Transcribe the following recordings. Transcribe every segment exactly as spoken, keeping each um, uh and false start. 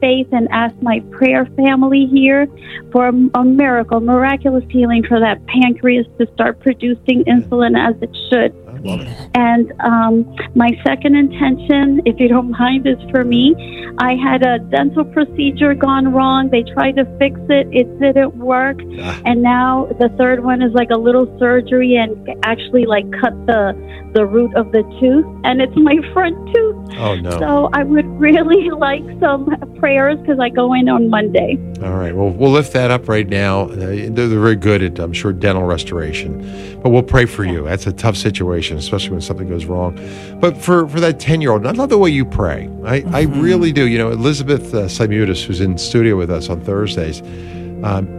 faith and ask my prayer family here for a, a miracle, miraculous healing for that pancreas to start producing insulin as it should. I love it. And um, my second intention, if you don't mind, is for me. I had a dental procedure gone wrong. They tried to fix it. It didn't work. Ah. And now the third one is like a little surgery and actually like cut the, the root of the tooth. And it's my front tooth. Oh, no. So I would really like some prayers because I go in on Monday. All right. Well, we'll lift that up right now. Uh, they're, they're very good at, I'm sure, dental restoration. But we'll pray for you. That's a tough situation, especially when something goes wrong. But for, for that ten-year-old, I love the way you pray. I, mm-hmm. I really do. You know, Elizabeth uh, Simutis, who's in studio with us on Thursdays, um,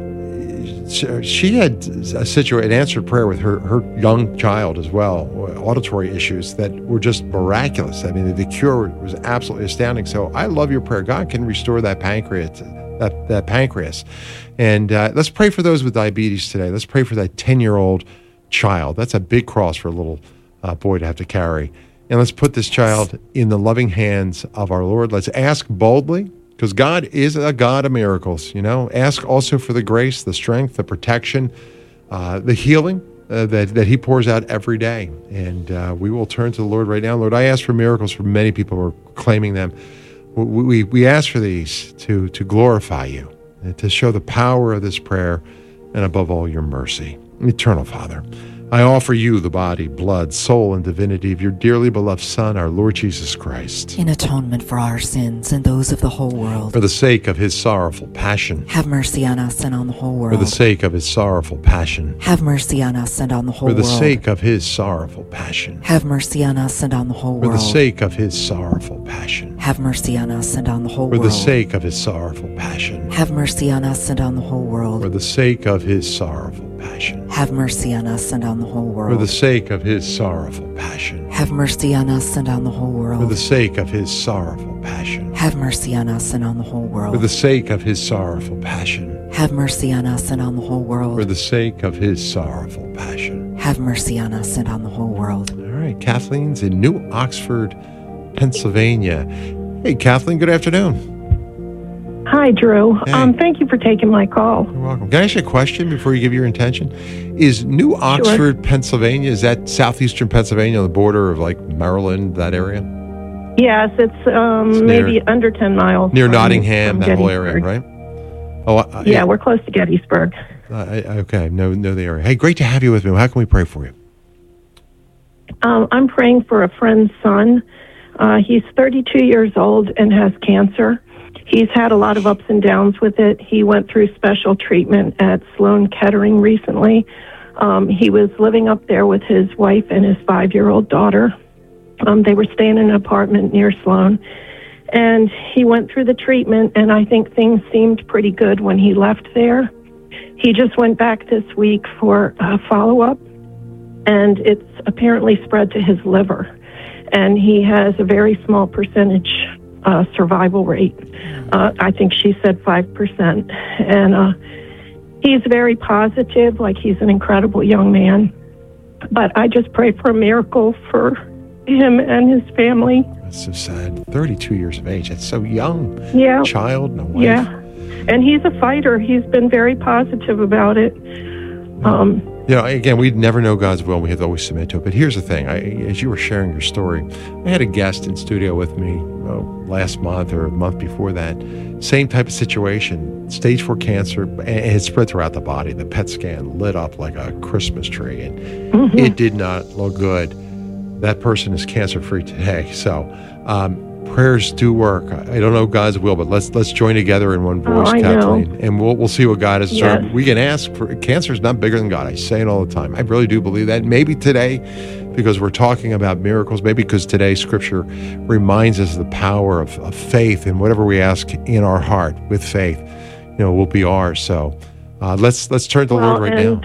she, she had a situa- an answered prayer with her, her young child as well, auditory issues that were just miraculous. I mean, the, the cure was absolutely astounding. So I love your prayer. God can restore that pancreas, that, that pancreas. And uh, let's pray for those with diabetes today. Let's pray for that ten-year-old child. That's a big cross for a little uh, boy to have to carry. And let's put this child in the loving hands of our Lord. Let's ask boldly, because God is a God of miracles. You know, ask also for the grace, the strength, the protection, uh, the healing uh, that, that he pours out every day. And uh, we will turn to the Lord right now. Lord, I ask for miracles for many people who are claiming them. We, we, we ask for these to, to glorify you, and to show the power of this prayer, and above all, your mercy. Eternal Father, I offer you the body, blood, soul, and divinity of your dearly beloved Son, our Lord Jesus Christ, in atonement for our sins and those of the whole world. For the sake of his sorrowful passion. Have mercy on us and on the whole world. For the sake of his sorrowful passion. Have mercy on us and on the whole world. For the world. sake of his sorrowful passion. Have mercy on us and on the whole For world. the sake of his sorrowful passion. Have mercy on us and on the whole For world. the sake of his sorrowful passion. Have mercy on us and on the whole world. For the sake of his sorrowful passion. Have mercy on us and on the whole world. For the sake of his sorrowful passion. Have mercy on us and on the whole world. For the sake of his sorrowful passion. Have mercy on us and on the whole world. For the sake of his sorrowful passion. Have mercy on us and on the whole world. For the sake of his sorrowful passion. Have mercy on us and on the whole world. All right, Kathleen's in New Oxford, Pennsylvania. Hey, Kathleen, good afternoon. Hi, Drew. Hey. Um, thank you for taking my call. You're welcome. Can I ask you a question before you give your intention? Is New Oxford, sure. Pennsylvania, is that southeastern Pennsylvania on the border of like Maryland, that area? Yes, it's, um, it's near, maybe under ten miles. Near from, Nottingham, from that whole area, right? Oh, I, yeah, I, we're close to Gettysburg. I, I, okay, know, know the area. Hey, great to have you with me. How can we pray for you? Um, I'm praying for a friend's son. Uh, he's thirty-two years old and has cancer. He's had a lot of ups and downs with it. He went through special treatment at Sloan Kettering recently. Um, he was living up there with his wife and his five-year-old daughter. Um, they were staying in an apartment near Sloan. And he went through the treatment, and I think things seemed pretty good when he left there. He just went back this week for a follow-up, and it's apparently spread to his liver. And he has a very small percentage uh, survival rate. Uh, I think she said five percent. And uh, he's very positive, like he's an incredible young man. But I just pray for a miracle for him and his family. That's so sad. thirty-two years of age. That's so young. Yeah. Child, no wife. Yeah. And he's a fighter. He's been very positive about it. Um, you know, again, we'd never know God's will. We have to always submit to it. But here's the thing. I, as you were sharing your story, I had a guest in studio with me oh, last month or a month before that. Same type of situation. Stage four cancer. And it spread throughout the body. The P E T scan lit up like a Christmas tree. And mm-hmm. it did not look good. That person is cancer-free today. So um, prayers do work. I don't know God's will, but let's let's join together in one voice, oh, Kathleen, know. and we'll we'll see what God has yes. served. We can ask for cancer is not bigger than God. I say it all the time. I really do believe that. Maybe today, because we're talking about miracles, maybe because today Scripture reminds us of the power of, of faith, and whatever we ask in our heart with faith, you know, will be ours. So uh, let's let's turn to the well, Lord right and- now.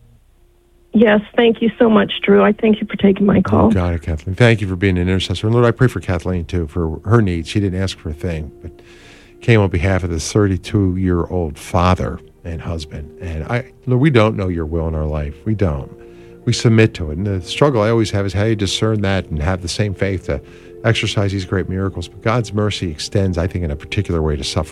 Yes, thank you so much, Drew. I thank you for taking my call. Oh, got it, Kathleen. Thank you for being an intercessor. And Lord, I pray for Kathleen, too, for her needs. She didn't ask for a thing, but came on behalf of this thirty-two-year-old father and husband. And I, Lord, we don't know your will in our life. We don't. We submit to it. And the struggle I always have is how you discern that and have the same faith to exercise these great miracles. But God's mercy extends, I think, in a particular way to suffering.